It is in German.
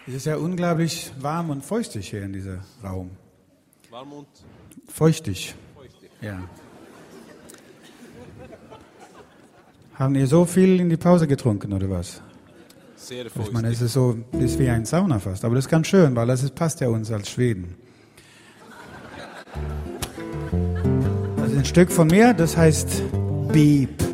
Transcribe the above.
Es ist ja unglaublich warm und feuchtig hier in diesem Raum. Warm und Feuchtig, feuchtig. ja. Haben ihr so viel in die Pause getrunken oder was? Sehr Ich meine, es feuchtig. ist wie ein Sauna fast. Aber das ist ganz schön, weil passt ja uns als Schweden. Das ist ein Stück von mir, das heißt Beep.